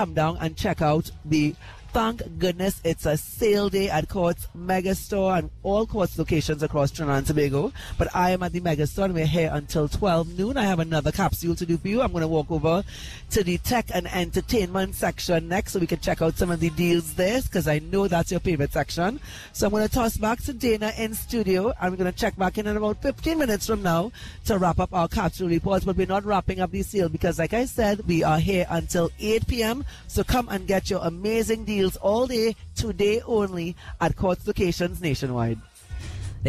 come down and check out the thank goodness it's a sale day at Courts Megastore and all Courts locations across Trinidad and Tobago. But I am at the Megastore and we're here until 12 noon. I have another capsule to do for you. I'm going to walk over to the tech and entertainment section next so we can check out some of the deals there because I know that's your favorite section. So I'm going to toss back to Dana in studio and we're going to check back in about 15 minutes from now to wrap up our capsule reports. But we're not wrapping up the sale because like I said, we are here until 8 p.m. So come and get your amazing deals all day, today only at Courts locations nationwide.